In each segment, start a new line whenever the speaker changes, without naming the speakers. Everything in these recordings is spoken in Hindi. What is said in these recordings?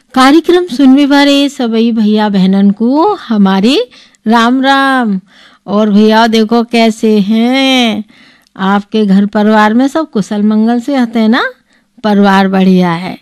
कार्यक्रम सुनने वाले सभी भैया बहनन को हमारे राम राम। और भैया देखो कैसे हैं आपके घर परिवार में सब कुशल मंगल से रहते हैं ना, परिवार बढ़िया है।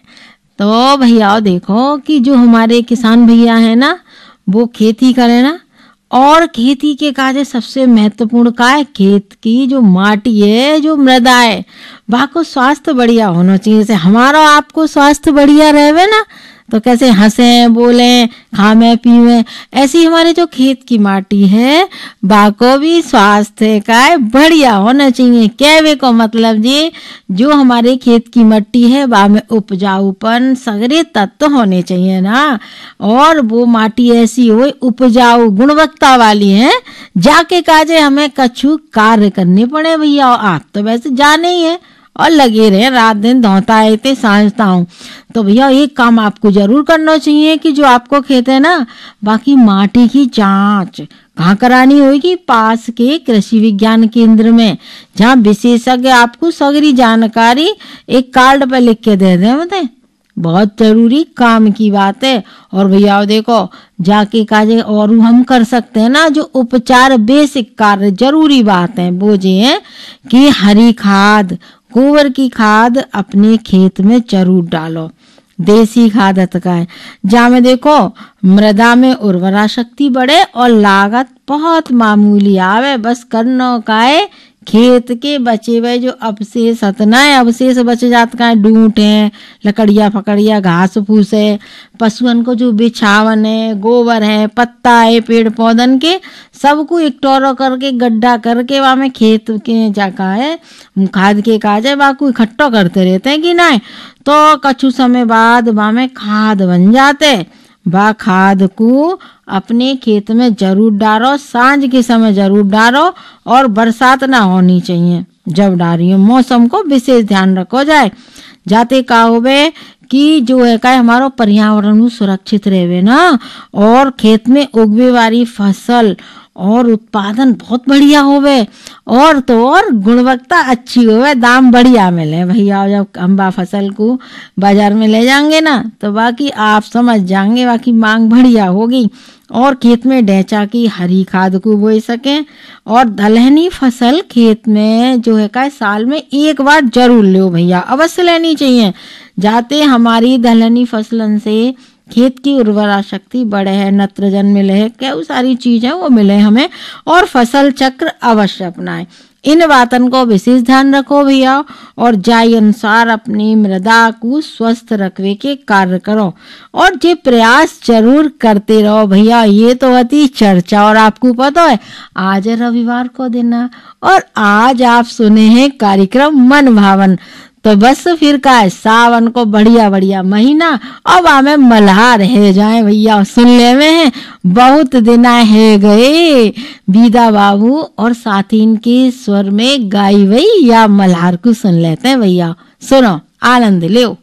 तो भैया देखो कि जो हमारे किसान भैया हैं ना वो खेती करें ना, और खेती के काज सबसे महत्वपूर्ण का है खेत की जो माटी है, जो मृदा है, वहाँ को स्वास्थ्य बढ़िया होना चाहिए। जैसे हमारा आपको स्वास्थ्य बढ़िया रहे ना तो कैसे हंसे बोले खावे पीवे, ऐसी हमारे जो खेत की माटी है बाको भी स्वास्थ्य का बढ़िया होना चाहिए। कहवे को मतलब जी जो हमारे खेत की मिट्टी है वहाँ में उपजाऊपन सगरे तत्व होने चाहिए ना, और वो माटी ऐसी हो उपजाऊ गुणवत्ता वाली है जाके काजे हमें कछु कार्य करने पड़े। भैया आप तो वैसे जाने ही है और लगे रहे रात दिन धोता है ते सांझता हूँ। तो भैया एक काम आपको जरूर करना चाहिए कि जो आपको खेत है ना बाकी माटी की जांच कहाँ करानी होगी, पास के कृषि विज्ञान केंद्र में, जहाँ विशेषज्ञ आपको सगरी जानकारी एक कार्ड पर लिख के दे दे। बताए बहुत जरूरी काम की बात है। और भैया देखो जाके काजे और हम कर सकते हैं ना जो उपचार बेसिक कार्य जरूरी बात है वो ये है कि हरी खाद गोबर की खाद अपने खेत में जरूर डालो। देसी खाद का है जहाँ में देखो मृदा में उर्वरा शक्ति बढ़े और लागत बहुत मामूली आवे। बस करना का है खेत के बचे हुए जो अवशेष हतना है, अवशेष बचे जात का है, डूंट है, लकड़िया फकड़िया, घास फूस है, पशुअन को जो बिछावन है, गोबर है, पत्ता है, पेड़ पौधन के सबको इकट्ठा करके गड्ढा करके वहाँ में खेत के जाका है खाद के काज है वहाँ को इकट्ठा करते रहते हैं कि नहीं। तो कछु समय बाद वहाँ में खाद बन जाते, वह खाद को अपने खेत में जरूर डालो, सांझ के समय जरूर डालो और बरसात ना होनी चाहिए जब डाली हो। मौसम को विशेष ध्यान रखो जाए जाते का होवे कि जो है का हमारा पर्यावरण सुरक्षित रहे ना, और खेत में उगवे वाली फसल और उत्पादन बहुत बढ़िया होवे और तो और गुणवत्ता अच्छी होवे, दाम बढ़िया मिले। भैया जब हम फसल को बाजार में ले जाएंगे ना तो बाकी आप समझ जाएंगे बाकी मांग बढ़िया होगी। और खेत में ढैंचा की हरी खाद को बोई सकें, और दलहनी फसल खेत में जो है का साल में एक बार जरूर लो भैया, अवश्य लेनी चाहिए। जाते हमारी दलहनी फसलन से खेत की उर्वरा शक्ति बढ़े है, नत्रजन मिले है, क्या सारी चीजें वो मिले हमें, और फसल चक्र अवश्य अपनाएं। इन बातन को विशेष ध्यान रखो भैया, और जाय अनुसार अपनी मृदा को स्वस्थ रखने के कार्य करो और ये प्रयास जरूर करते रहो भैया। ये तो अति चर्चा, और आपको पता है आज रविवार को दिन है और आज आप सुने हैं कार्यक्रम मन भावन। तो बस फिर का है सावन को बढ़िया बढ़िया महीना, अब हमें मल्हार है जाए भैया सुन ले में बहुत दिन है गए बीदा बाबू और साथीन के स्वर में गाई वही या मल्हार को सुन लेते हैं भैया। सुनो आनंद ले।